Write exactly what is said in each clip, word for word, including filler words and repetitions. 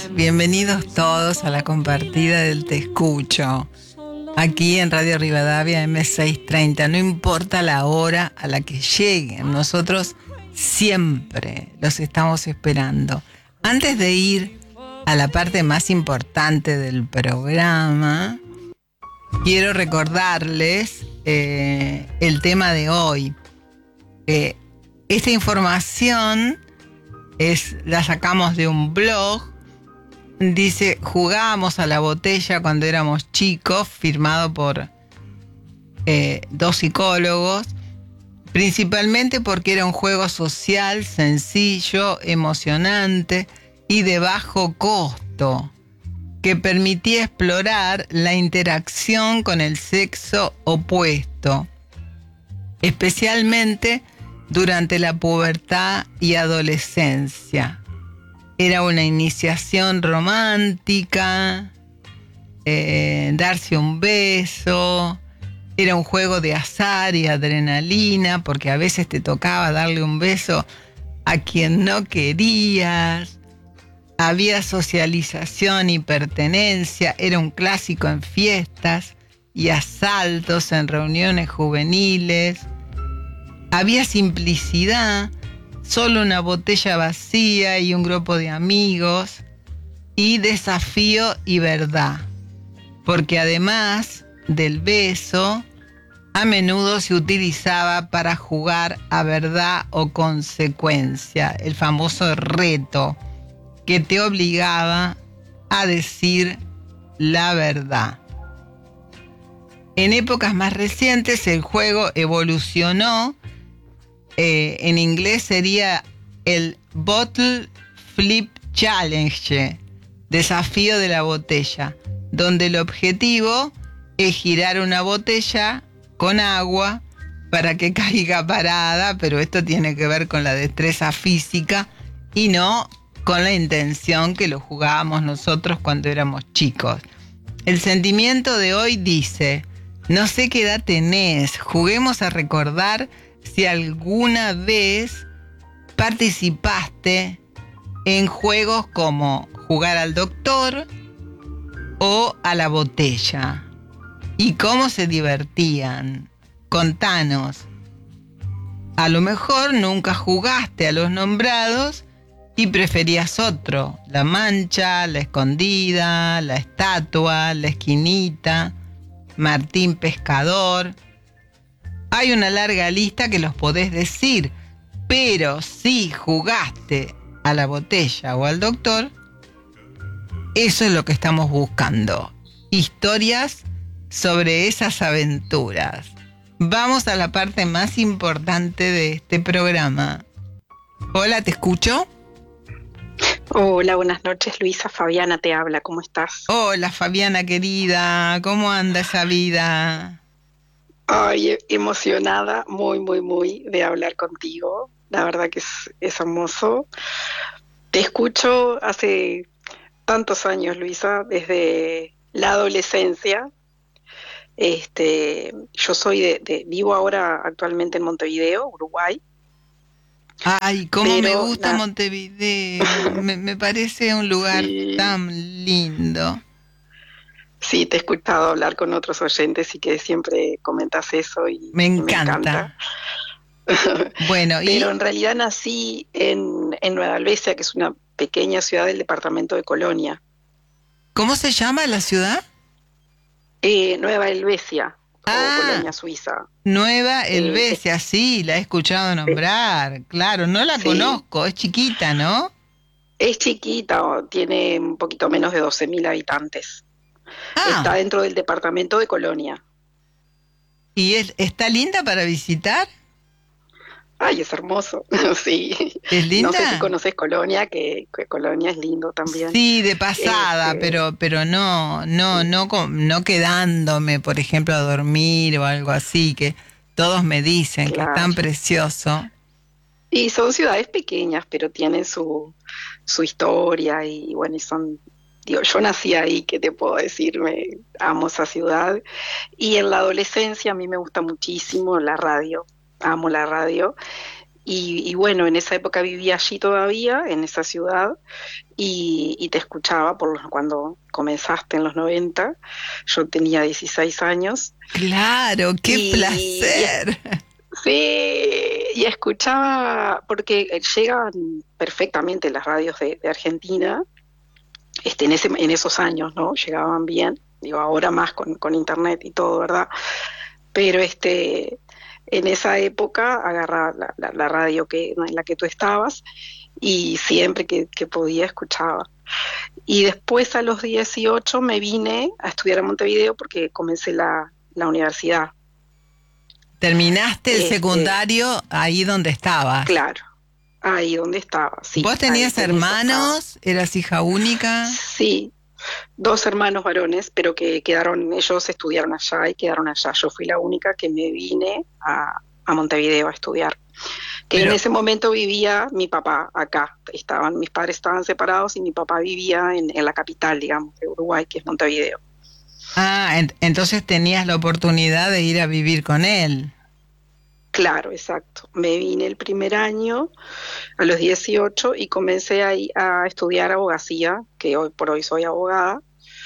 bienvenidos todos a la compartida del Te Escucho. Aquí en Radio Rivadavia eme seiscientos treinta, no importa la hora a la que lleguen, nosotros siempre los estamos esperando. Antes de ir a la parte más importante del programa, quiero recordarles eh, el tema de hoy. Eh, esta información es, la sacamos de un blog. Dice, jugábamos a la botella cuando éramos chicos, firmado por eh, dos psicólogos, principalmente porque era un juego social, sencillo, emocionante y de bajo costo, que permitía explorar la interacción con el sexo opuesto, especialmente durante la pubertad y adolescencia. Era una iniciación romántica, eh, darse un beso, era un juego de azar y adrenalina, porque a veces te tocaba darle un beso a quien no querías. Había socialización y pertenencia, era un clásico en fiestas y asaltos en reuniones juveniles. Había simplicidad, solo una botella vacía y un grupo de amigos, y desafío y verdad, porque además del beso, a menudo se utilizaba para jugar a verdad o consecuencia, el famoso reto que te obligaba a decir la verdad. En épocas más recientes el juego evolucionó. Eh, en inglés sería el Bottle Flip Challenge, desafío de la botella, donde el objetivo es girar una botella con agua para que caiga parada, pero esto tiene que ver con la destreza física y no con la intención que lo jugábamos nosotros cuando éramos chicos. El sentimiento de hoy dice, no sé qué edad tenés, juguemos a recordar si alguna vez participaste en juegos como jugar al doctor o a la botella. ¿Y cómo se divertían? Contanos. A lo mejor nunca jugaste a los nombrados y preferías otro. La mancha, la escondida, la estatua, la esquinita, Martín Pescador. Hay una larga lista que los podés decir, pero si jugaste a la botella o al doctor, eso es lo que estamos buscando. Historias sobre esas aventuras. Vamos a la parte más importante de este programa. Hola, ¿te escucho? Hola, buenas noches, Luisa. Fabiana te habla, ¿cómo estás? Hola, Fabiana querida, ¿cómo anda esa vida? Ay, emocionada, muy, muy, muy de hablar contigo. La verdad que es, es hermoso. Te escucho hace tantos años, Luisa, desde la adolescencia. Este, yo soy de, de vivo ahora actualmente en Montevideo, Uruguay. Ay, cómo pero, me gusta na- Montevideo. me, me parece un lugar sí, tan lindo. sí, te he escuchado hablar con otros oyentes y que siempre comentas eso y, Me y me encanta. encanta. Bueno, Pero ¿y en realidad nací en, en Nueva Albesia, que es una pequeña ciudad del departamento de Colonia. cómo se llama la ciudad? Eh, Nueva Helvecia, o Ah, Colonia Suiza. Nueva Eh, es- Helvecia, sí, la he escuchado eh, nombrar. Claro, no la sí, conozco, es chiquita, ¿no? es chiquita, o tiene un poquito menos de doce mil habitantes. Está Ah, dentro del departamento de Colonia. ¿y es, está linda para visitar? Ay, es hermoso, sí. ¿Es No sé si linda? conoces Colonia, que, que Colonia es lindo también. Sí, de pasada, Este, pero pero no no sí, no co- no quedándome, por ejemplo, a dormir o algo así, que todos me dicen que es claro. tan precioso. Y son ciudades pequeñas, pero tienen su, su historia y bueno, y son, digo, yo nací ahí, ¿qué te puedo decir? Me amo esa ciudad. Y en la adolescencia a mí me gusta muchísimo la radio, amo la radio. y, y bueno, en esa época vivía allí todavía, en esa ciudad, y, y te escuchaba por los- cuando comenzaste en los noventa. Yo tenía dieciséis años Claro, qué y, y es- placer. sí, y escuchaba, porque llegan perfectamente las radios de, de Argentina, este, en, ese, en esos años, ¿no? Llegaban bien, digo, ahora más con, con internet y todo, ¿verdad? Pero este, en esa época agarraba la, la, la radio que, en la que tú estabas y siempre que, que podía escuchaba. Y después a los dieciocho me vine a estudiar a Montevideo porque comencé la, la universidad. Terminaste el Este, secundario ahí donde estabas. claro, ahí donde estaba, sí, ¿Vos ahí tenías en eso estaba. hermanos? ¿Eras hija única? Sí, dos hermanos varones, pero que quedaron, ellos estudiaron allá y quedaron allá. Yo fui la única que me vine a, a Montevideo a estudiar. Que en Pero, ese momento vivía mi papá acá. Estaban, mis padres estaban separados y mi papá vivía en, en la capital, digamos, de Uruguay, que es Montevideo. ah, en- entonces tenías la oportunidad de ir a vivir con él. Claro, exacto. Me vine el primer año a los dieciocho y comencé ahí a estudiar abogacía, que hoy por hoy soy abogada.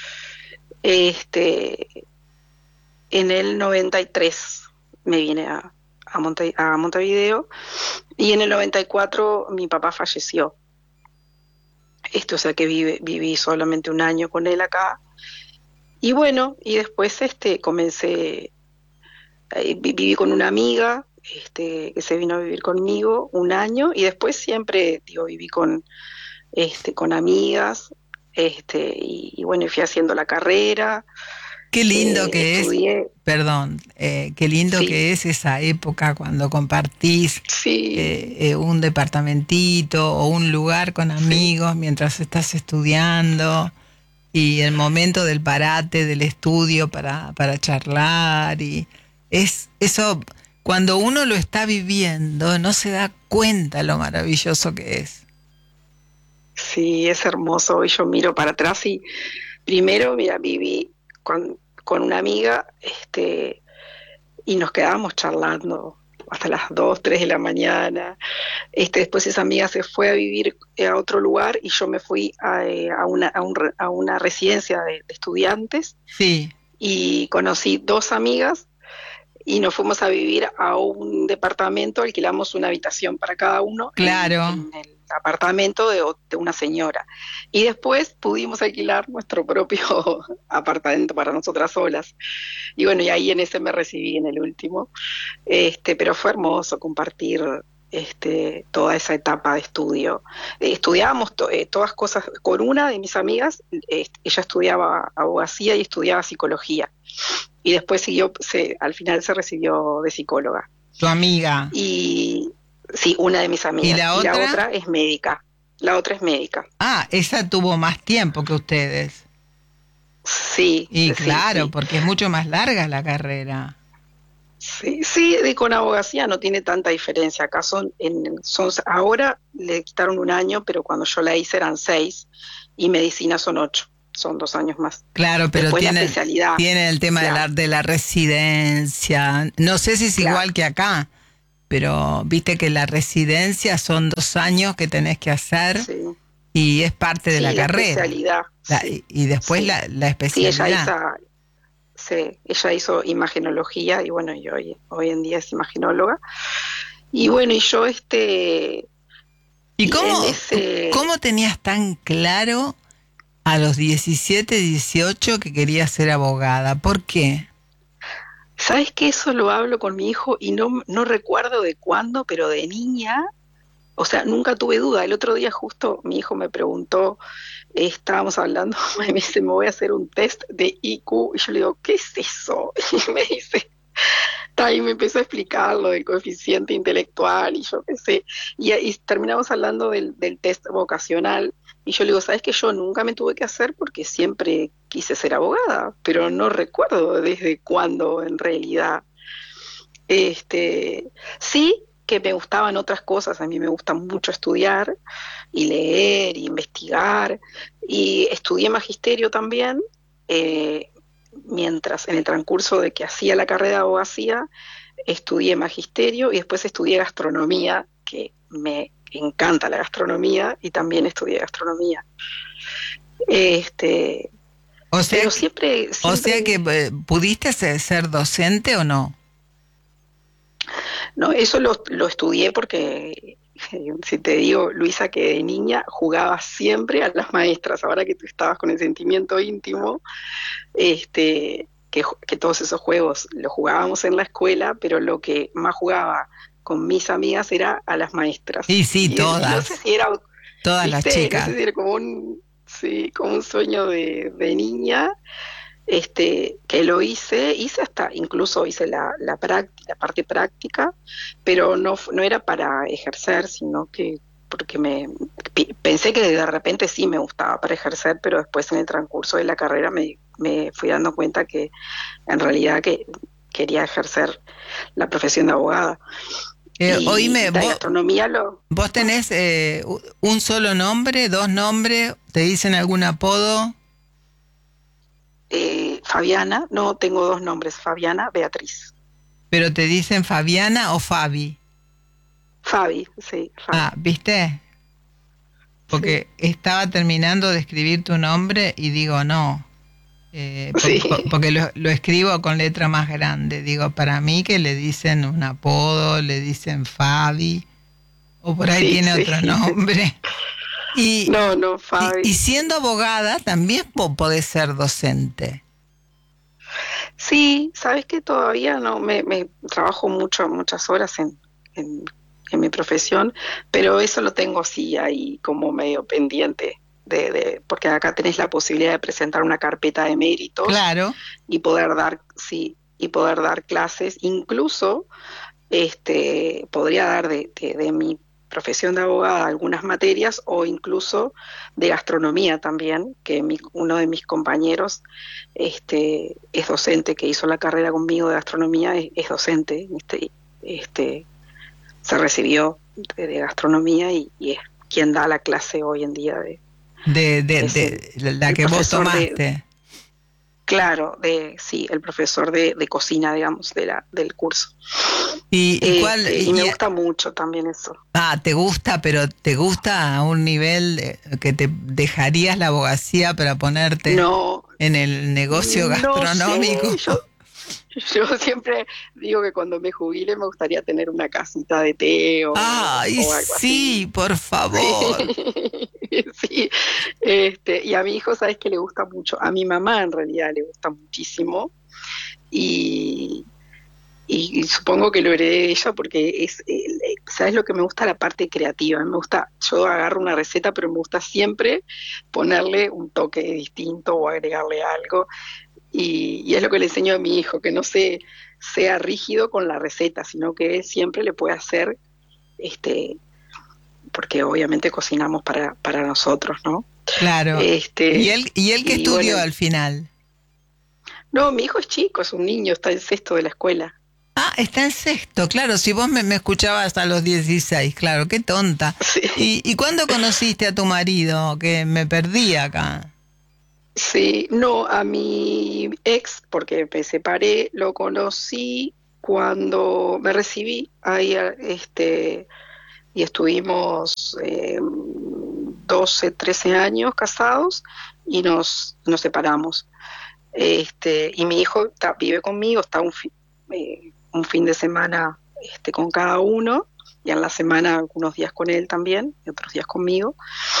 Este, en el noventa y tres me vine a, a, Monte, a Montevideo y en el noventa y cuatro mi papá falleció. Esto, o sea que vive, viví solamente un año con él acá. Y bueno, y después este, comencé, eh, vi- viví con una amiga este, que se vino a vivir conmigo un año y después siempre, digo, viví con, este, con amigas este, y, y bueno, y fui haciendo la carrera, Qué lindo eh, que es, estudié, perdón, eh, qué lindo sí, que es esa época cuando compartís sí, eh, eh, un departamentito o un lugar con sí, amigos mientras estás estudiando y el momento del parate del estudio para, para charlar y es eso, cuando uno lo está viviendo no se da cuenta lo maravilloso que es. sí, es hermoso. Y yo miro para atrás y primero, mira, viví con, con una amiga, este, y nos quedábamos charlando hasta las dos tres de la mañana. Este, después esa amiga se fue a vivir eh, a otro lugar y yo me fui a, eh, a, una, a, un, a una residencia de, de estudiantes Sí, y conocí dos amigas y nos fuimos a vivir a un departamento, alquilamos una habitación para cada uno en, claro. en el apartamento de, de una señora. Y después pudimos alquilar nuestro propio apartamento para nosotras solas. Y bueno, y ahí en ese me recibí en el último. Este, pero fue hermoso compartir este, toda esa etapa de estudio. Eh, estudiábamos to- eh, todas cosas con una de mis amigas, eh, ella estudiaba abogacía y estudiaba psicología y después siguió, se, al final se recibió de psicóloga. Tu amiga. Y sí, una de mis ¿Y amigas. la Y la otra? otra es médica. La otra es médica. Ah, esa tuvo más tiempo que ustedes. Sí, Y sí, claro, sí. porque es mucho más larga la carrera. Sí, sí, de con abogacía no tiene tanta diferencia. Acá son, en, son, ahora le quitaron un año, pero cuando yo la hice eran seis y medicina son ocho, son dos años más. Claro, pero Después la tienen, especialidad, tienen el tema de claro, la, de la residencia. No sé si es claro, igual que acá, pero viste que la residencia son dos años que tenés que hacer sí, y es parte de la sí, la carrera. especialidad, La- sí, y, y después sí. la, la Sí, ella especialidad. hizo, sí, ella hizo imagenología y bueno, y hoy, hoy en día es imagenóloga. Y bueno, y yo este, ¿Y y cómo, en ese, cómo tenías tan claro a los diecisiete, dieciocho que querías ser abogada? ¿Por qué? ¿sabes qué? Eso lo hablo con mi hijo y no, no recuerdo de cuándo, pero de niña, o sea, nunca tuve duda. El otro día justo mi hijo me preguntó, eh, estábamos hablando, me dice, me voy a hacer un test de I Q, y yo le digo, ¿qué es eso? Y me dice, ahí me empezó a explicar lo del coeficiente intelectual y yo qué sé. Y, y terminamos hablando del, del test vocacional. Y yo le digo, ¿sabes que yo nunca me tuve que hacer porque siempre quise ser abogada? Pero no recuerdo desde cuándo en realidad. Este, sí que me gustaban otras cosas, a mí me gusta mucho estudiar y leer y investigar. Y estudié magisterio también. eh, Mientras en el transcurso de que hacía la carrera de abogacía, estudié magisterio y después estudié gastronomía que me encanta la gastronomía y también estudié gastronomía. Este, o sea, pero siempre, siempre... O sea que eh, ¿pudiste ser, ser docente o no? No, eso lo, lo estudié porque, si te digo, Luisa, que de niña jugaba siempre a las maestras. Ahora que tú estabas con el sentimiento íntimo, este, que, que todos esos juegos los jugábamos en la escuela, pero lo que más jugaba con mis amigas era a las maestras. Y sí, y, todas. Y no sé si era, todas ¿viste? las chicas. No sé si era como un, sí, como un sueño de, de niña. Este, que lo hice, hice hasta, incluso hice la, la, práctica, la parte práctica, pero no, no era para ejercer, sino que porque me pensé que de repente sí me gustaba para ejercer, pero después en el transcurso de la carrera me, me fui dando cuenta que en realidad que quería ejercer la profesión de abogada. Eh, y oíme, la vos, gastronomía lo... ¿Vos tenés eh, un solo nombre, dos nombres? ¿Te dicen algún apodo? Eh, Fabiana, no, tengo dos nombres, Fabiana, Beatriz. ¿Pero te dicen Fabiana o Fabi? Fabi, sí, Fabi. Ah, ¿viste? Porque sí. Estaba terminando de escribir tu nombre y digo, no. Eh, por, sí. por, porque lo, lo escribo con letra más grande. Digo, para mí que le dicen un apodo, le dicen Fabi, o por ahí sí, tiene sí. otro nombre. Y, no, no, Fabi. Y, y siendo abogada también podés ser docente. Sí, sabes que todavía no, me, me trabajo mucho, muchas horas en, en, en mi profesión, pero eso lo tengo así ahí como medio pendiente, de, de, porque acá tenés la posibilidad de presentar una carpeta de méritos, claro, y poder dar, sí, y poder dar clases, incluso, este, podría dar de, de, de mi profesión de abogada algunas materias o incluso de gastronomía también, que mi, uno de mis compañeros este, es docente, que hizo la carrera conmigo de gastronomía, es, es docente, este, este, se recibió de, de gastronomía y, y es quien da la clase hoy en día de, de, de, de, de la que vos tomaste. De, claro, de sí, el profesor de, de cocina, digamos, de la, del curso. ¿Y, y, cuál, este, y, y me gusta mucho también eso. Ah, te gusta, pero ¿te gusta a un nivel que te dejarías la abogacía para ponerte no, en el negocio gastronómico? No sé, yo, yo siempre digo que cuando me jubile me gustaría tener una casita de té o, Ay, o algo sí, así. por favor. Sí, este, y a mi hijo, ¿sabes qué le gusta mucho? A mi mamá en realidad le gusta muchísimo y... Y, y supongo que lo heredé de ella porque es, eh, ¿sabes lo que me gusta? La parte creativa. Me gusta, yo agarro una receta, pero me gusta siempre ponerle un toque distinto o agregarle algo. Y, y es lo que le enseño a mi hijo, que no se, sea rígido con la receta, sino que él siempre le puede hacer, este, porque obviamente cocinamos para, para nosotros, ¿no? Claro. Este, ¿Y él, y él qué estudió bueno, al final? No, mi hijo es chico, es un niño, está en sexto de la escuela. Ah, está en sexto, claro, si vos me, me escuchabas a los dieciséis, claro, qué tonta. Sí. ¿Y, ¿Y cuándo conociste a tu marido? Que me perdí acá. Sí, no, a mi ex, porque me separé, lo conocí cuando me recibí ahí, este, y estuvimos eh, doce, trece años casados y nos, nos separamos. Este, y mi hijo está, vive conmigo, está un, fi, eh, un fin de semana este, con cada uno, y en la semana algunos días con él también, y otros días conmigo.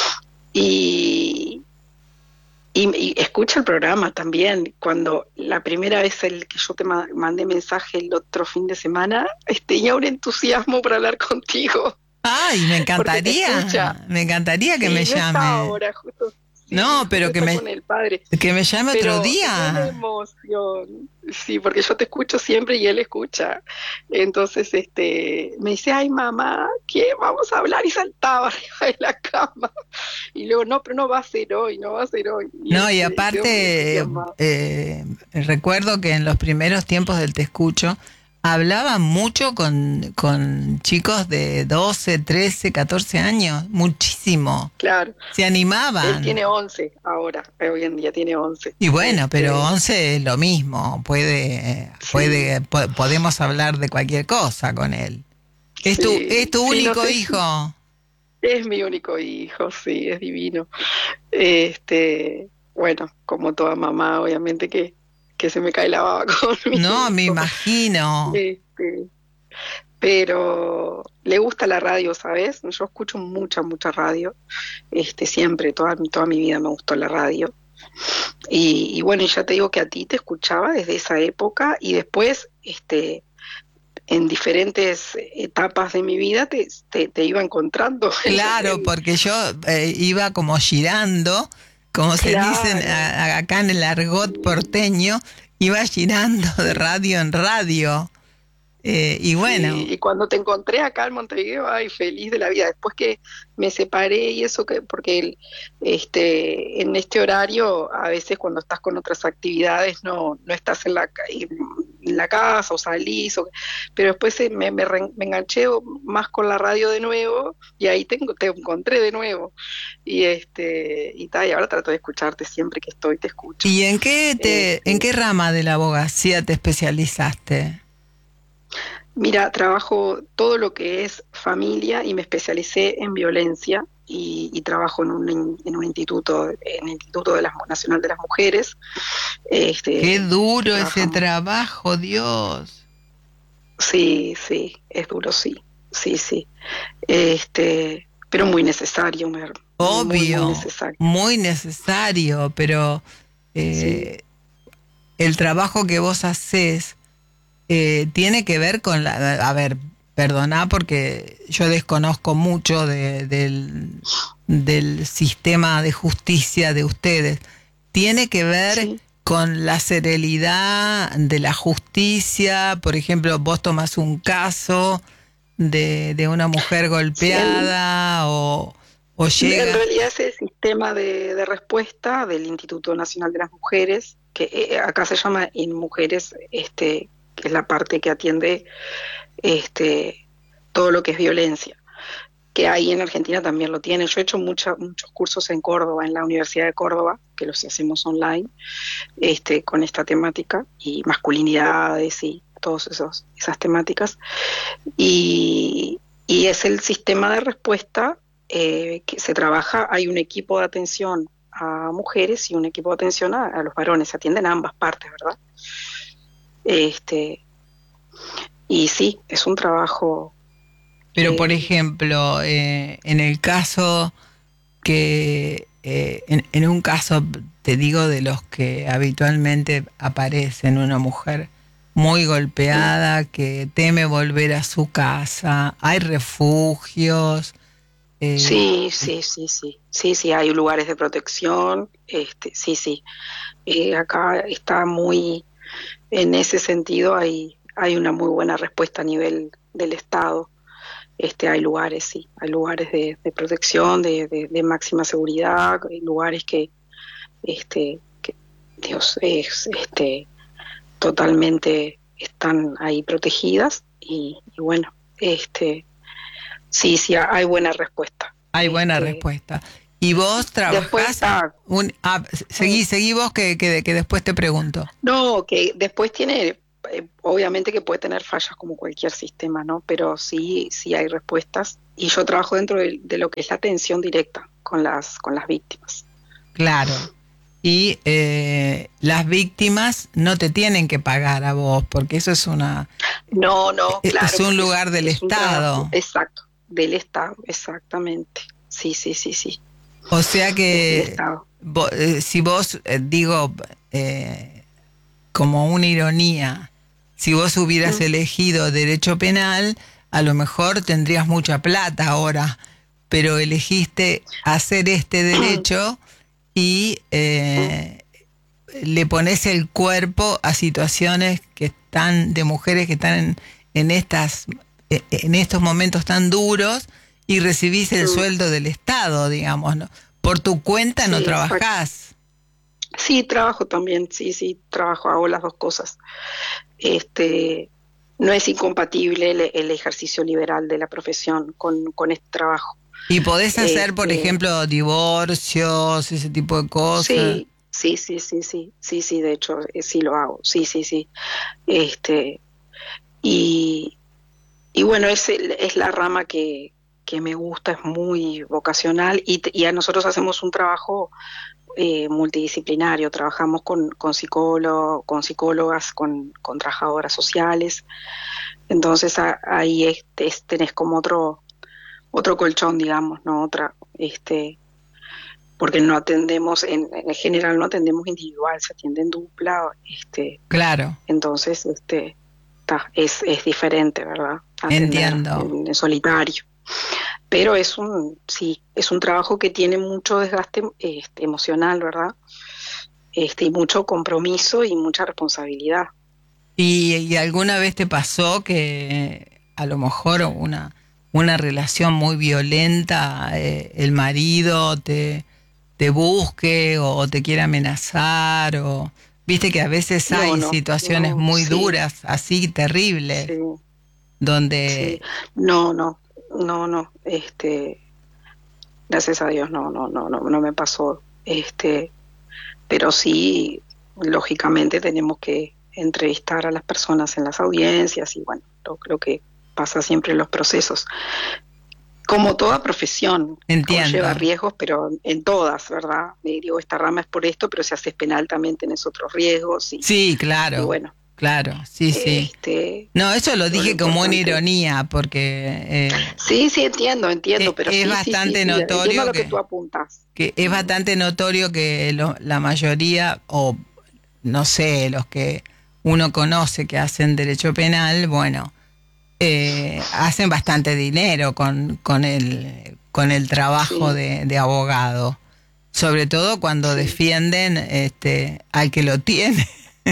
Y, y, y escucha el programa también. Cuando la primera vez el que yo te ma mandé mensaje el otro fin de semana, tenía un entusiasmo por hablar contigo. Ay, me encantaría, me encantaría que sí, me no llame. Está ahora, justo. Sí, no, pero que me, con el padre. que me llame pero, otro día. Una emoción. Sí, porque yo te escucho siempre y él escucha. Entonces, este, me dice, ay mamá, ¿qué? Vamos a hablar, y saltaba arriba de la cama. Y luego, no, pero no va a ser hoy, no va a ser hoy. Y no, este, y aparte, eh, eh, recuerdo que en los primeros tiempos del Te Escucho, hablaba mucho con, con chicos de doce, trece, catorce años, muchísimo. Claro. Se animaban. Él tiene once ahora, hoy en día tiene once. Y bueno, este... pero once es lo mismo, puede, sí. puede, po podemos hablar de cualquier cosa con él. ¿Es tu, Sí, es tu sí, no único sé, hijo? es mi único hijo, sí, es divino. Este, bueno, como toda mamá, obviamente que, que se me cae la baba con mi No, me hijo. imagino. Este, pero le gusta la radio, ¿sabes? Yo escucho mucha, mucha radio. Este, siempre, toda, mi- toda mi vida me gustó la radio. Y, y bueno, y ya te digo que a ti te escuchaba desde esa época y después, este, en diferentes etapas de mi vida te, te, te iba encontrando en, Claro, en- porque yo eh, iba como girando, como se dicen claro. a- a- acá en el argot Sí, porteño, iba girando de sí. radio en radio. Eh, y Sí, bueno, y cuando te encontré acá en Montevideo, ay, feliz de la vida. Después que me separé y eso, que porque el- este, en este horario, a veces cuando estás con otras actividades, no, no estás en la, ca- en en la casa o salís, o- pero después eh, me, me, re- me enganché más con la radio de nuevo y ahí tengo, te encontré de nuevo. Y este, y tal, y ahora trato de escucharte siempre que estoy, te escucho. ¿y en qué te, en Este, qué rama de la abogacía te especializaste? Mira, trabajo todo lo que es familia y me especialicé en violencia y, y trabajo en un, in- en un instituto, en el Instituto de las, Nacional de las Mujeres, Qué este, que duro ese trabajamos. trabajo, Dios. Sí, sí, es duro, sí, sí, sí. Este, pero muy necesario, Mer, muy, muy Obvio, necesario. muy necesario, pero Sí, eh, el trabajo que vos haces eh, tiene que ver con la... A ver, perdoná porque yo desconozco mucho de- del, del sistema de justicia de ustedes. Tiene que ver sí, con la serenidad de la justicia. Por ejemplo, vos tomás un caso de, de una mujer sí. En, golpeada o, o en llega... realidad es el sistema de, de respuesta del Instituto Nacional de las Mujeres, que eh, acá se llama InMujeres, este, que es la parte que atiende este, todo lo que es violencia, que ahí en Argentina también lo tienen. Yo he hecho mucha, muchos cursos en Córdoba, en la Universidad de Córdoba, que los hacemos online, este, con esta temática, y masculinidades y todas esas temáticas. Y, y es el sistema de respuesta eh, que se trabaja, hay un equipo de atención a mujeres y un equipo de atención a, a los varones, se atienden a ambas partes, ¿verdad? Este, y sí, es un trabajo Pero, por que ejemplo, eh, en el caso que, eh, en, en un caso, te digo, de los que habitualmente aparecen, una mujer muy mm, golpeada, que teme volver a su casa, hay refugios. eh, sí, sí, sí, sí, sí, sí, hay lugares de protección, este, sí, sí. Eh, acá está muy, en ese sentido hay, hay una muy buena respuesta a nivel del Estado. Este, hay lugares, sí, hay lugares de, de protección, de, de, de máxima seguridad, hay lugares que, este, que Dios, es, este, totalmente están ahí protegidas y, y bueno, este, sí, sí, hay buena respuesta. hay buena Este, respuesta. ¿Y vos después trabajás? está, Un, ah, mm, seguí, seguí vos que, que, que después te pregunto. no, que después tiene, eh, obviamente que puede tener fallas como cualquier sistema, ¿no? Pero sí, sí hay respuestas y yo trabajo dentro de, de lo que es la atención directa con las, con las víctimas. Claro. Y eh, las víctimas no te tienen que pagar a vos, porque eso es una No, no, e- es claro, un porque lugar es, del es un trabajo Estado. exacto, del Estado, exactamente. Sí, sí, sí, sí, O sea es del que Estado. vo- eh, si vos, eh, digo, eh, como una ironía, si vos hubieras Mm, elegido derecho penal, a lo mejor tendrías mucha plata ahora, pero elegiste hacer este derecho y mm, eh, le pones el cuerpo a situaciones que están de mujeres que están en, en estas eh, en estos momentos tan duros y recibís el mm. sueldo del Estado, digamos, ¿no? Por tu cuenta no Sí, exacto. trabajás. Sí, trabajo también, sí, sí, trabajo, hago las dos cosas. Este, no es incompatible el, el ejercicio liberal de la profesión con, con este trabajo. Y podés hacer, por Este, ejemplo, divorcios, ese tipo de cosas. sí, sí, sí, sí, sí, sí, sí, de hecho, eh, sí lo hago, sí, sí, sí. Este, y, y bueno, es, el- es la rama que, que me gusta, es muy vocacional y, t- y a nosotros hacemos un trabajo eh, multidisciplinario, trabajamos con, con psicólogo, con psicólogas, con, con trabajadoras sociales, entonces a- ahí es- es- tenés como otro, otro colchón, digamos, ¿no? Otra, este, porque no atendemos, en, en general no atendemos individual, se atiende en dupla, este, Claro, entonces este, ta, es, es diferente, ¿verdad? Atender entiendo. en, en solitario. Pero es un, sí, es un trabajo que tiene mucho desgaste este, emocional, ¿verdad? Este, y mucho compromiso y mucha responsabilidad. ¿Y, y alguna vez te pasó que a lo mejor una, una relación muy violenta, eh, el marido te, te busque o te quiere amenazar? O viste que a veces No, hay no, situaciones no, muy sí, duras, así terribles, sí, sí, donde, no, no, no, no, este, gracias a Dios, no, no, no, no, no me pasó, este, pero sí, lógicamente tenemos que entrevistar a las personas en las audiencias y bueno, lo, lo que pasa siempre en los procesos. Como toda profesión, conlleva entiendo. riesgos, pero en todas, ¿verdad? Y digo, esta rama es por esto, pero si haces penal también tenés otros riesgos y, Sí, y claro, bueno, claro, sí, sí. este, No, eso lo lo, lo dije como una importante. ironía, porque eh, Sí, sí, entiendo, entiendo, e- pero es sí, sí, sí, bastante sí, entiendo a notorio lo que tú que, apuntas. que es Mm, bastante notorio que lo- la mayoría, o no sé, los que uno conoce que hacen derecho penal, bueno, eh, hacen bastante dinero con, con el, con el trabajo sí, de, de abogado, sobre todo cuando sí, defienden este, al que lo tiene.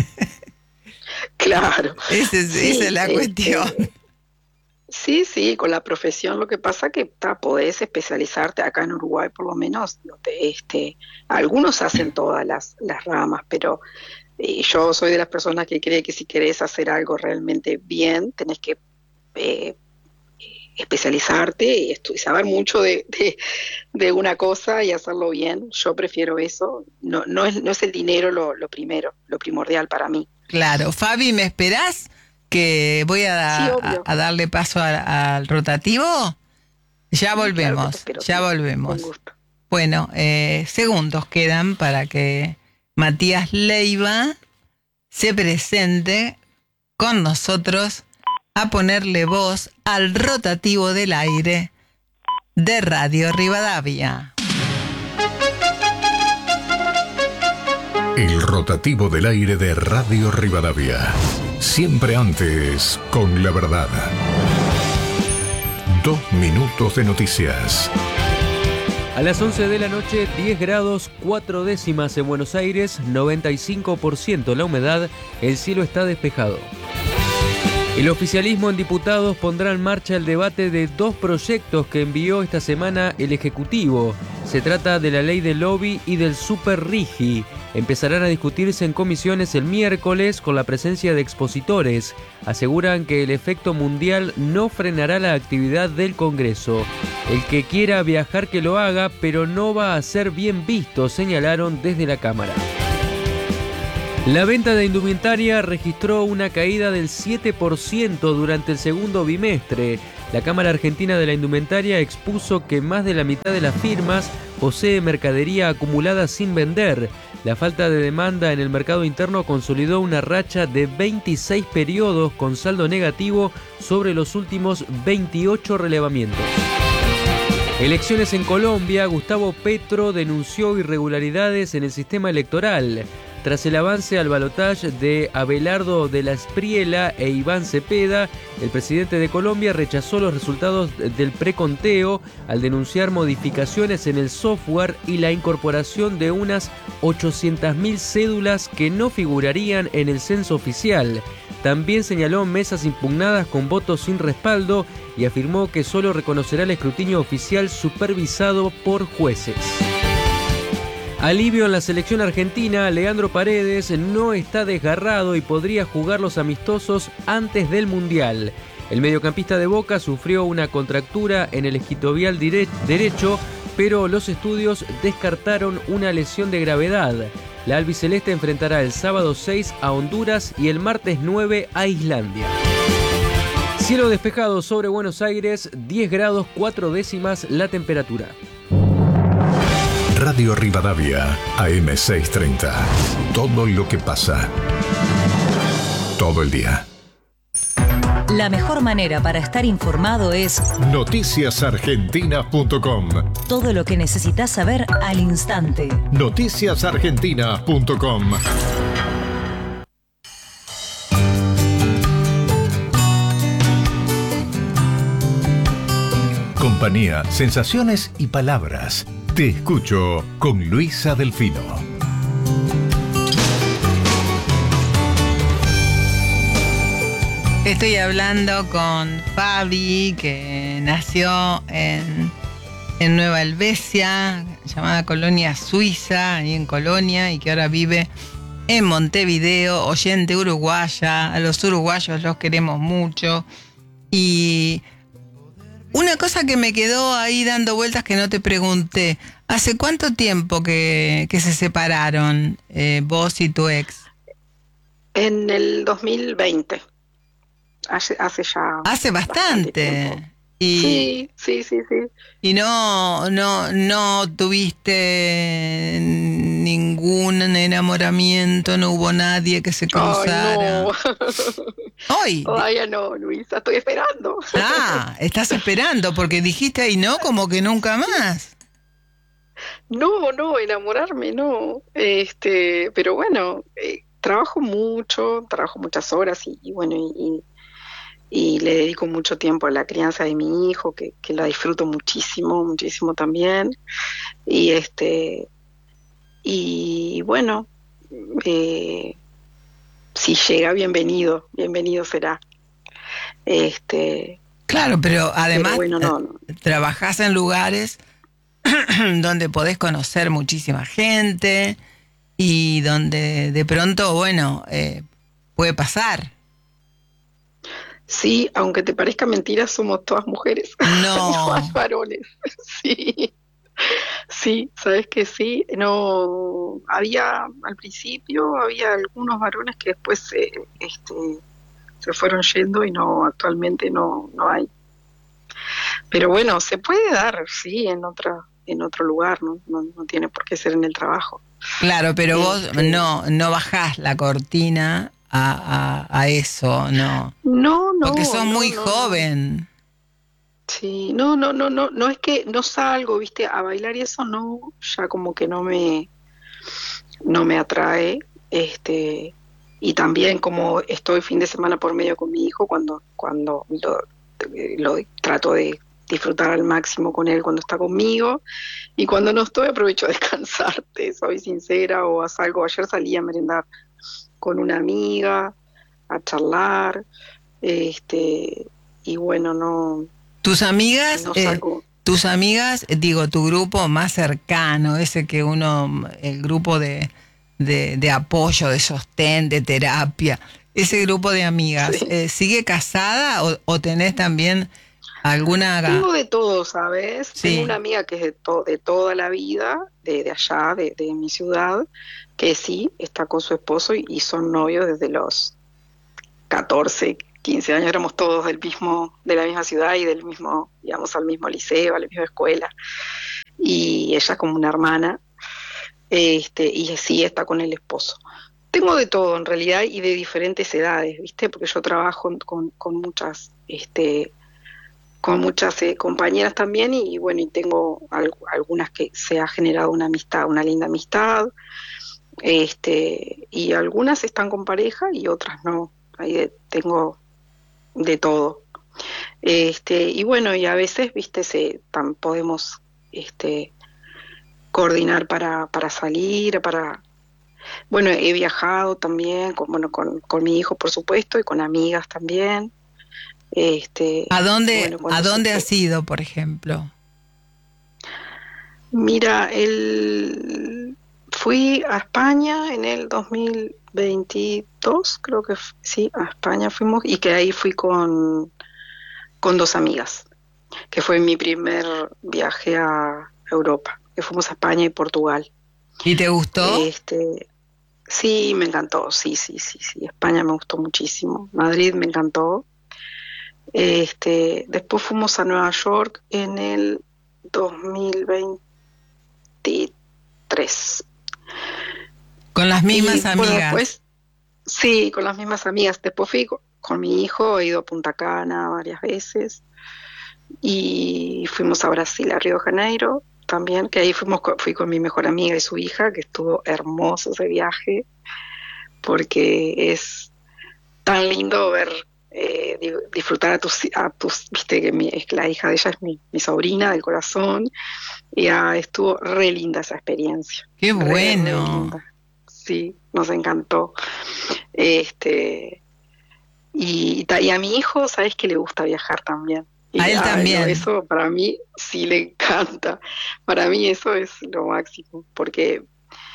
claro, Ese es- esa es sí, la cuestión. este, sí, sí, con la profesión lo que pasa que ta, podés especializarte acá en Uruguay por lo menos, no te- este, algunos hacen todas las, las ramas, pero y yo soy de las personas que cree que si querés hacer algo realmente bien, tenés que eh, especializarte y, estu- y saber mucho de, de, de una cosa y hacerlo bien. Yo prefiero eso. No, no, es, no es el dinero lo, lo primero, lo primordial para mí. Claro, Fabi, ¿me esperás? Que voy Sí, a, a- obvio. a darle paso a- al rotativo. Ya Sí, claro que te volvemos, espero, ya sí. Con volvemos. gusto. Bueno, eh, segundos quedan para que Matías Leiva se presente con nosotros a ponerle voz al rotativo del aire de Radio Rivadavia. El rotativo del aire de Radio Rivadavia. Siempre antes con la verdad. Dos minutos de noticias. A las once de la noche, diez grados cuatro décimas en Buenos Aires, noventa y cinco por ciento la humedad, el cielo está despejado. El oficialismo en diputados pondrá en marcha el debate de dos proyectos que envió esta semana el Ejecutivo. Se trata de la ley del lobby y del Super Rigi. Empezarán a discutirse en comisiones el miércoles con la presencia de expositores. Aseguran que el efecto mundial no frenará la actividad del Congreso. El que quiera viajar que lo haga, pero no va a ser bien visto, señalaron desde la Cámara. La venta de indumentaria registró una caída del siete por ciento durante el segundo bimestre. La Cámara Argentina de la Indumentaria expuso que más de la mitad de las firmas posee mercadería acumulada sin vender. La falta de demanda en el mercado interno consolidó una racha de veintiséis periodos con saldo negativo sobre los últimos veintiocho relevamientos. Elecciones en Colombia, Gustavo Petro denunció irregularidades en el sistema electoral. Tras el avance al balotaje de Abelardo de la Espriella e Iván Cepeda, el presidente de Colombia rechazó los resultados del preconteo al denunciar modificaciones en el software y la incorporación de unas ochocientas mil cédulas que no figurarían en el censo oficial. También señaló mesas impugnadas con votos sin respaldo y afirmó que solo reconocerá el escrutinio oficial supervisado por jueces. Alivio en la selección argentina, Leandro Paredes no está desgarrado y podría jugar los amistosos antes del Mundial. El mediocampista de Boca sufrió una contractura en el isquiotibial derecho, pero los estudios descartaron una lesión de gravedad. La albiceleste enfrentará el sábado seis a Honduras y el martes nueve a Islandia. Cielo despejado sobre Buenos Aires, diez grados cuatro décimas la temperatura. Radio Rivadavia, A M seiscientos treinta. Todo lo que pasa. Todo el día. La mejor manera para estar informado es noticias argentinas punto com. Todo lo que necesitas saber al instante. noticias argentinas punto com. Compañía, sensaciones y palabras. Te escucho con Luisa Delfino. Estoy hablando con Fabi, que nació en, en Nueva Helvecia, llamada Colonia Suiza, ahí en Colonia, y que ahora vive en Montevideo, oyente uruguaya. A los uruguayos los queremos mucho. Y una cosa que me quedó ahí dando vueltas que no te pregunté, ¿hace cuánto tiempo que, que se separaron eh, vos y tu ex? En el dos mil veinte. Hace, hace ya... Hace bastante. bastante y, sí, sí, sí, sí. Y no, no, no tuviste ningún enamoramiento, no hubo nadie que se cruzara. Ay, no. Hoy. Todavía no, Luisa, estoy esperando. Ah, estás esperando, porque dijiste ahí no, como que nunca más. No, no, enamorarme, no. Este, pero bueno, eh, trabajo mucho, trabajo muchas horas y, y bueno, y, y y le dedico mucho tiempo a la crianza de mi hijo, que, que la disfruto muchísimo, muchísimo también. Y este y bueno, eh, si llega, bienvenido, bienvenido será. Este, claro, pero además pero bueno, no, no. trabajás en lugares donde podés conocer muchísima gente y donde de pronto, bueno, eh, puede pasar. Sí, aunque te parezca mentira, somos todas mujeres. No. No hay varones. Sí. Sí, sabes que sí. No, había al principio había algunos varones que después se, este, se fueron yendo y no, actualmente no, no hay. Pero bueno, se puede dar, sí, en otra, en otro lugar, ¿no? No, no tiene por qué ser en el trabajo. Claro, pero vos Este, no, no bajás la cortina a, a, a eso, no. No, no. Porque sos no, muy no, joven. No. Sí, no, no, no, no, no es que no salgo, viste, a bailar y eso no, ya como que no me, no me atrae, este, y también como estoy fin de semana por medio con mi hijo, cuando, cuando lo, lo trato de disfrutar al máximo con él cuando está conmigo, y cuando no estoy aprovecho a descansar, te soy sincera, o a salgo, ayer salí a merendar con una amiga, a charlar, este, y bueno, no... Tus amigas, no eh, tus amigas, digo, tu grupo más cercano, ese que uno, el grupo de, de, de apoyo, de sostén, de terapia, ese grupo de amigas, sí. eh, ¿sigue casada o, o tenés también alguna? Tengo de todo, ¿sabes? Sí. Tengo una amiga que es de, to de toda la vida, de, de allá, de, de mi ciudad, que sí, está con su esposo y, y son novios desde los catorce, quince años, éramos todos del mismo, de la misma ciudad y del mismo, íbamos al mismo liceo, a la misma escuela, y ella como una hermana, este, y sí está con el esposo. Tengo de todo en realidad y de diferentes edades, ¿viste? Porque yo trabajo con, con muchas, este, con muchas eh, compañeras también y, y bueno, y tengo al, algunas que se ha generado una amistad, una linda amistad, este, y algunas están con pareja y otras no. Ahí de, tengo de todo, este, y bueno, y a veces, viste, se tan, podemos este coordinar para, para salir, para, bueno, he viajado también, con, bueno, con, con mi hijo por supuesto, y con amigas también. Este, ¿A dónde, bueno, ¿a dónde se, has ido, por ejemplo? Mira, el, fui a España en el dos mil veintidós, creo que sí, a España fuimos, y que ahí fui con, con dos amigas, que fue mi primer viaje a Europa, que fuimos a España y Portugal. ¿Y te gustó? Este, sí, me encantó, sí, sí, sí, sí, España me gustó muchísimo, Madrid me encantó, Este, después fuimos a Nueva York en el dos mil veintitrés. Con las mismas Y, bueno, amigas. después, sí, con las mismas amigas. Después fui con, con mi hijo, he ido a Punta Cana varias veces. Y fuimos a Brasil, a Río de Janeiro también, que ahí fuimos con, fui con mi mejor amiga y su hija, que estuvo hermoso ese viaje, porque es tan lindo ver, eh, di- disfrutar a tus, a tus, viste que mi, es que la hija de ella es mi, mi sobrina del corazón, y ah, estuvo re linda esa experiencia. Qué Re, re bueno. linda. Sí, nos encantó. Este, y, ta- y a mi hijo, sabes que le gusta viajar también. A Y él ay, no, también. eso para mí sí le encanta. Para mí eso es lo máximo, porque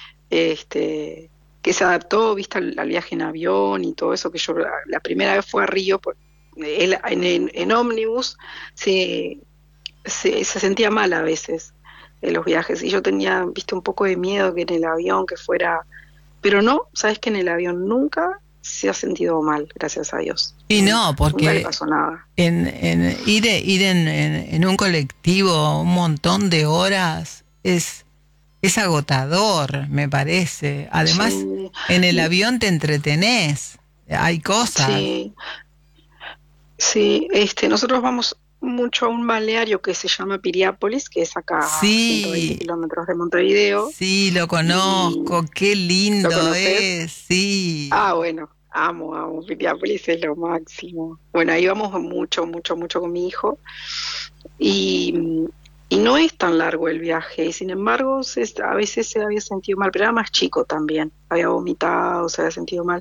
este, que se adaptó, viste, al, al viaje en avión y todo eso, que yo la, la primera vez fue a Río, por- él en, en, en ómnibus se, se, se sentía mal a veces en los viajes, y yo tenía, viste, un poco de miedo que en el avión que fuera, pero no, sabes que en el avión nunca se ha sentido mal, gracias a Dios. Y no, Nunca le porque pasó nada. en, en ir, ir en, en, en un colectivo un montón de horas es, es agotador, me parece. Además, Sí, en el avión te entretenés, hay cosas. sí, sí, este, nosotros vamos mucho a un balneario que se llama Piriápolis, que es acá a ciento veinte Sí, kilómetros de Montevideo, sí, lo y conozco, qué ¿lo lindo conoces? es, sí. Ah, bueno, amo, amo, Piriápolis es lo máximo. Bueno, ahí vamos mucho, mucho, mucho con mi hijo, y, y no es tan largo el viaje, y sin embargo, se, a veces se había sentido mal, pero era más chico también, había vomitado, se había sentido mal.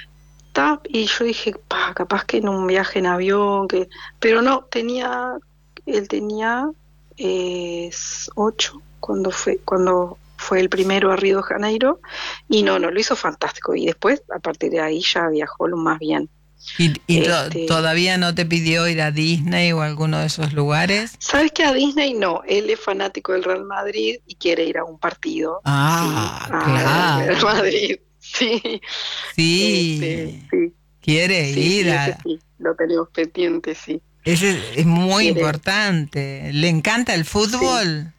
Ta, y yo dije, pa, capaz que en un viaje en avión, que, pero no, tenía, él tenía eh, ocho cuando fue, cuando fue el primero a Río de Janeiro, y no, no, lo hizo fantástico, y después, a partir de ahí, ya viajó lo más bien. ¿Y, y to- Este, todavía no te pidió ir a Disney o a alguno de esos lugares? ¿sabes que a Disney no? Él es fanático del Real Madrid y quiere ir a un partido, sí, Ah, a ver al Real claro. Madrid, sí, este, Sí, sí, quiere sí, ir sí, ese a... sí, lo tenemos pendiente, sí. Ese es muy Quiere, importante. ¿Le encanta el sí. fútbol?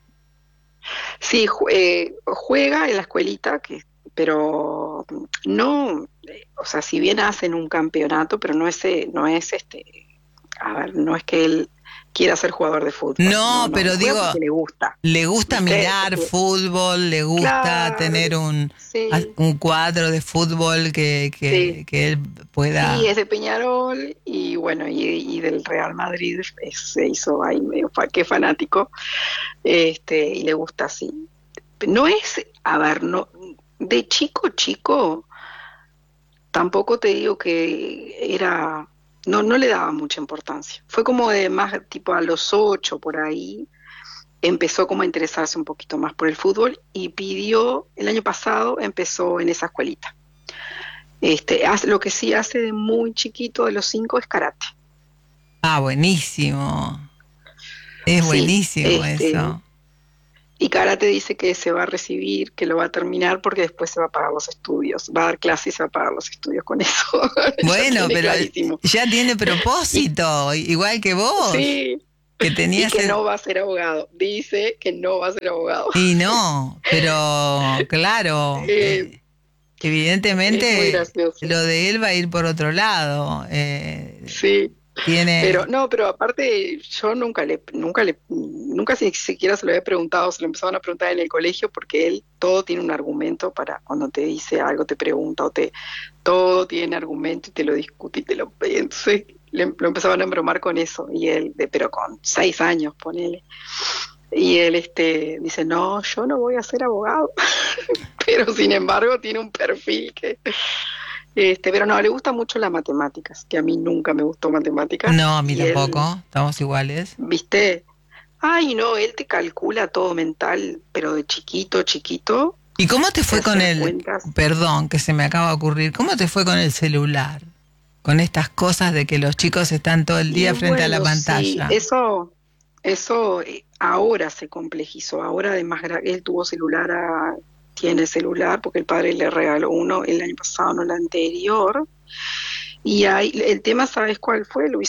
Sí, ju- eh, juega en la escuelita, que, pero no, eh, o sea, si bien hacen un campeonato, pero no es, eh, no es este, a ver, no es que él quiera ser jugador de fútbol, no, No, no, lo pero juega digo, porque le gusta, le gusta ¿viste? mirar Porque, fútbol, le gusta claro, tener un, sí, un cuadro de fútbol que, sí, que, que él sí, pueda... es de Peñarol y bueno, y, y del Real Madrid es- se hizo ahí medio fa, que fanático, este, y le gusta así. No es, a ver, no, de chico, chico, tampoco te digo que era, no, no le daba mucha importancia. Fue como de más, tipo a los ocho por ahí, empezó como a interesarse un poquito más por el fútbol y pidió, el año pasado empezó en esa escuelita. Este, hace, lo que sí hace de muy chiquito, de los cinco, es karate. Ah, buenísimo. Es Sí, buenísimo este, eso. y karate dice que se va a recibir, que lo va a terminar porque después se va a pagar los estudios, va a dar clases y se va a pagar los estudios con eso. Ya Bueno, tiene pero clarísimo. ya tiene Y propósito, igual que vos, sí, que y tenías que el... no va a ser abogado. Dice que no va a ser abogado. Y no, pero claro, Eh, eh, es muy evidentemente gracioso. lo de él va a ir por otro lado. eh, Sí, pero tiene... no, pero aparte yo nunca le, nunca le, nunca si- siquiera se lo había preguntado, se lo empezaban a preguntar en el colegio porque él todo tiene un argumento para cuando te dice algo, te pregunta o te, todo tiene argumento y te lo discute y te lo, entonces le, lo empezaban a embromar con eso y él, de, pero con seis años, ponele. Y él este, dice, no, yo no voy a ser abogado, pero sin embargo tiene un perfil que, este, pero no, le gusta mucho las matemáticas, que a mí nunca me gustó matemáticas, No, a mí y él, tampoco, estamos iguales. viste, ay no, él te calcula todo mental, pero de chiquito, chiquito, ¿Y cómo te te fue con hacía el, cuentas. perdón, que se me acaba de ocurrir, cómo te fue con el celular? Con estas cosas de que los chicos están todo el Y día frente a la bueno, sí, pantalla. eso, eso eh, ahora se complejizó, ahora además gra- él tuvo celular, a- tiene celular, porque el padre le regaló uno el año pasado, no el anterior. Y ahí, el tema, ¿sabes cuál fue, Luisa? Que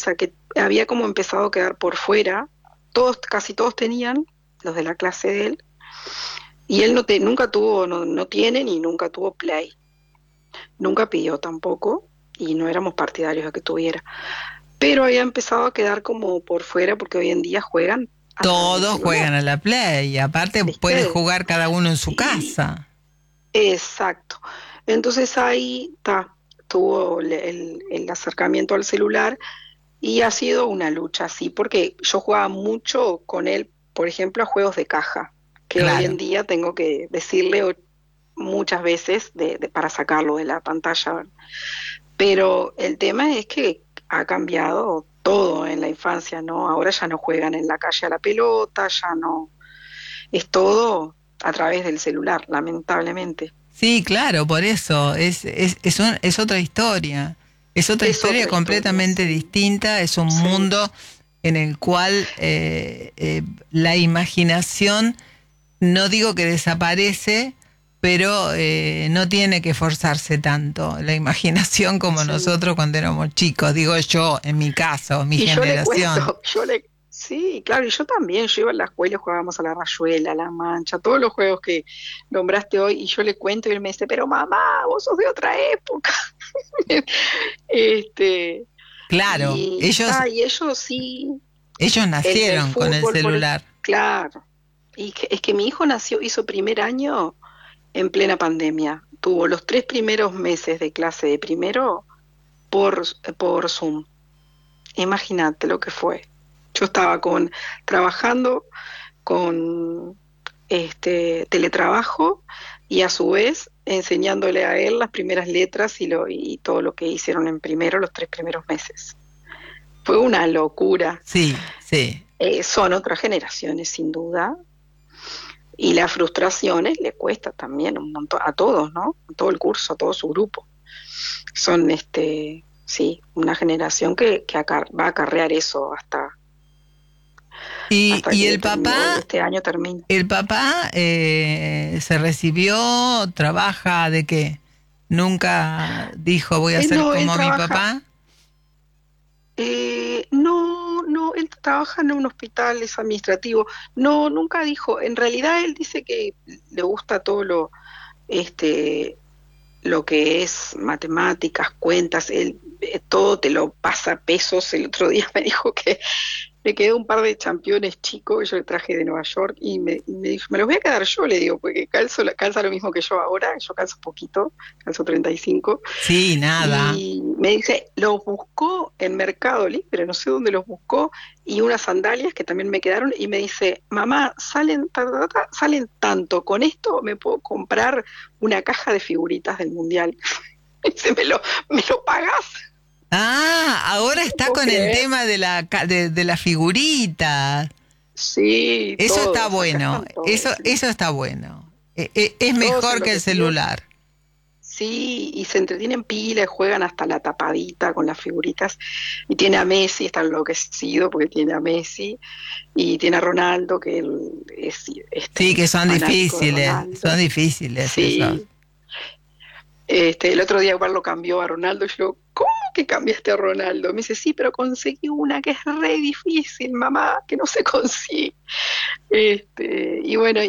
había como empezado a quedar por fuera. Todos, casi todos tenían, los de la clase de él, y él no te, nunca tuvo, no, no tiene ni nunca tuvo Play. Nunca pidió tampoco, y no éramos partidarios de que tuviera. Pero había empezado a quedar como por fuera, porque hoy en día juegan. Todos juegan a la Play, y aparte ¿Viste? puede jugar cada uno en su Sí. casa. Exacto. Entonces ahí está, tuvo el, el, el acercamiento al celular, y ha sido una lucha, sí, porque yo jugaba mucho con él, por ejemplo, a juegos de caja, que Claro. hoy en día tengo que decirle o- muchas veces de, de- para sacarlo de la pantalla. Pero el tema es que ha cambiado todo en la infancia, ¿no? Ahora ya no juegan en la calle a la pelota, ya no. Es todo a través del celular, lamentablemente. Sí, claro, por eso, es, es, es, un- es otra historia. Es otra Es historia otra completamente historia, sí. distinta, es un Sí. mundo en el cual eh, eh, la imaginación, no digo que desaparece, pero eh, no tiene que forzarse tanto la imaginación como Sí. nosotros cuando éramos chicos, digo yo, en mi caso, mi Y yo le generación. cuento, yo le, sí, claro, y yo también, yo iba a la escuela y jugábamos a la rayuela, a la mancha, todos los juegos que nombraste hoy, y yo le cuento y él me dice, pero mamá, vos sos de otra época. este, Claro, y, ellos, ah, y ellos sí, ellos el, el nacieron con el fútbol, por el- celular. claro, y que- es que mi hijo nació, hizo primer año en plena pandemia, tuvo los tres primeros meses de clase de primero por, por Zoom. Imagínate lo que fue. Yo estaba con trabajando con este teletrabajo, y a su vez enseñándole a él las primeras letras y lo y todo lo que hicieron en primero los tres primeros meses. Fue una locura. Sí, sí. Eh, son otras generaciones sin duda, y las frustraciones le cuesta también un montón a todos, ¿no? A todo el curso, a todo su grupo. Son este sí, una generación que, que acar- va a acarrear eso hasta Y, hasta y que el termine- papá, este año termina. el papá eh, se recibió, trabaja de qué? Nunca dijo voy a Eh, ser no, él como mi trabaja, papá. eh, no, no, él trabaja en un hospital, es administrativo. No, nunca dijo, en realidad él dice que le gusta todo lo, este, lo que es matemáticas, cuentas, él eh, todo te lo pasa a pesos. El otro día me dijo que le quedó un par de championes chicos que yo le traje de Nueva York, y me, y me dijo, me los voy a quedar yo, le digo, porque calzo, calza lo mismo que yo ahora, yo calzo poquito, calzo treinta y cinco, Sí, nada. y me dice, los buscó en Mercado Libre, no sé dónde los buscó, y unas sandalias que también me quedaron, y me dice, mamá, salen, ta, ta, ta, salen tanto, con esto me puedo comprar una caja de figuritas del Mundial. Dice, ¿me lo, me lo pagás? Ah, ahora está ¿Puedo con el creer? tema de la ca- de, de la figurita. Sí, Eso todos, está acá bueno. están todos, Eso, sí. eso está bueno. Eh, eh, es Todos mejor que el enloquecidos. celular. Sí, y se entretienen pila, juegan hasta la tapadita con las figuritas. Y tiene a Messi, está enloquecido porque tiene a Messi, y tiene a Ronaldo, que él es este, Sí, que son fanático de difíciles. Ronaldo. Son difíciles esos. Sí, este, el otro día igual lo cambió a Ronaldo, y yo, ¿cómo que cambiaste a Ronaldo? Me dice, sí, pero conseguí una que es re difícil, mamá, que no se consigue. Este, y bueno,